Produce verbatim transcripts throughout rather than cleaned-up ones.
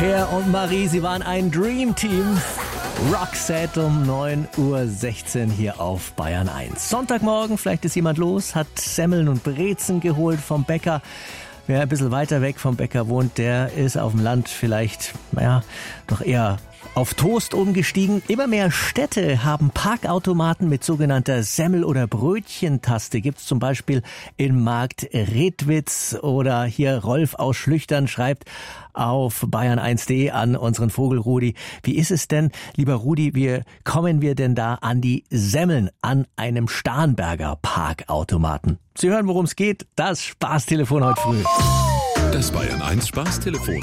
Per und Marie, sie waren ein Dream-Team. Roxette um neun Uhr sechzehn hier auf Bayern eins. Sonntagmorgen, vielleicht ist jemand los, hat Semmeln und Brezen geholt vom Bäcker. Wer ein bisschen weiter weg vom Bäcker wohnt, der ist auf dem Land vielleicht, naja, doch eher auf Toast umgestiegen. Immer mehr Städte haben Parkautomaten mit sogenannter Semmel- oder Brötchentaste. Gibt's zum Beispiel in Markt Redwitz, oder hier Rolf aus Schlüchtern schreibt auf bayern eins punkt de an unseren Vogel Rudi. Wie ist es denn, lieber Rudi, wie kommen wir denn da an die Semmeln an einem Starnberger Parkautomaten? Sie hören, worum es geht. Das Spaßtelefon heute früh. Das Bayern eins Spaßtelefon.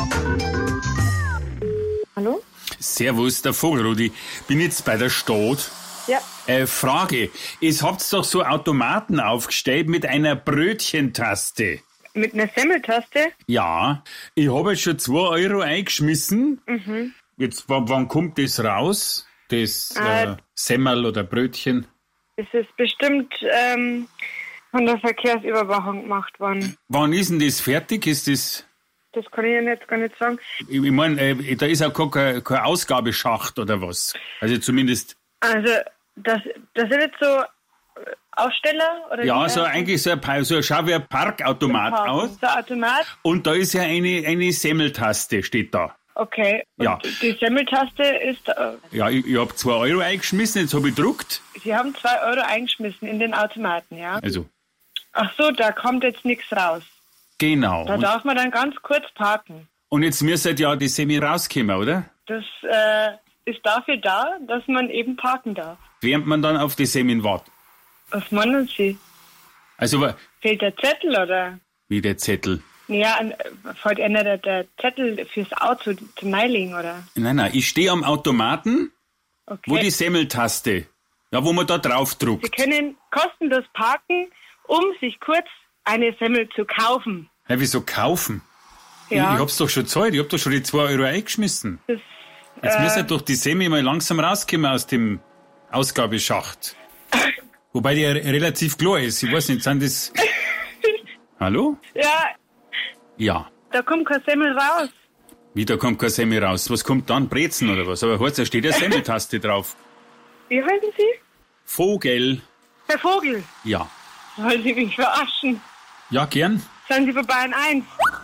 Hallo? Servus, der Vogelrudi. Bin jetzt bei der Stadt. Ja. Äh, Frage. Ihr habt doch so Automaten aufgestellt mit einer Brötchentaste. Mit einer Semmeltaste? Ja. Ich habe jetzt schon zwei Euro eingeschmissen. Mhm. Jetzt, wann, wann kommt das raus? Das Äh, äh, Semmel oder Brötchen? Es ist bestimmt ähm, von der Verkehrsüberwachung gemacht worden. Wann ist denn das fertig? Ist das... Das kann ich Ihnen jetzt gar nicht sagen. Ich, ich meine, äh, da ist auch gar kein, kein Ausgabeschacht oder was. Also zumindest... Also, das, das sind jetzt so äh, Aussteller? Oder Ja, wie, so äh, eigentlich so ein, Pa- so ein schau wie ein Parkautomat Parken. aus. So ein Automat? Und da ist ja eine, eine Semmeltaste, steht da. Okay. Und Ja. die Semmeltaste ist... Äh, Ja, ich, ich habe zwei Euro eingeschmissen, jetzt habe ich gedruckt. Sie haben zwei Euro eingeschmissen in den Automaten, ja? Also, Ach so, da kommt jetzt nichts raus. genau. Da Und, darf man dann ganz kurz parken. und jetzt müsste ja die Semi rauskommen, oder? Das äh, ist dafür da, dass man eben parken darf. Während man dann auf die Semi wartet. Was meinen Sie? Also, wa- Fehlt der Zettel oder? wie der Zettel. Ja, an- fällt einer der, der Zettel fürs Auto zum Neilegen, oder? Nein, nein, ich stehe am Automaten, Okay. wo die Semmeltaste, ja, wo man da drauf Sie druckt. können kostenlos parken, um sich kurz eine Semmel zu kaufen. Ja, wieso kaufen? Ja. Ich, ich hab's doch schon gezahlt, ich hab doch schon die zwei Euro eingeschmissen. Das, Jetzt äh, müsste doch die Semi mal langsam rauskommen aus dem Ausgabeschacht. Wobei die ja relativ klar ist. Ich weiß nicht, sind das... Hallo? ja, Ja. da kommt kein Semmel raus. Wieder kommt kein Semmel raus. Was kommt dann? Brezen oder was? Aber heute steht ja Semmeltaste drauf. Wie heißen Sie? Vogel. Herr Vogel. Ja. Wollen Sie mich verarschen? Ja, gern. Seien Sie bei Bayern eins?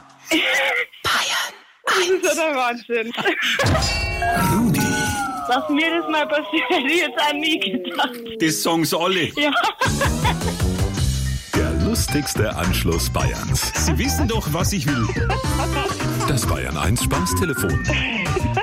Bayern. Das ist ja der Wahnsinn. Rudi, Dass mir das mal passiert, hätte ich jetzt auch nie gedacht. Das sagen sie alle. Ja. der lustigste Anschluss Bayerns. Sie wissen doch, was ich will. Das Bayern eins Spaßtelefon.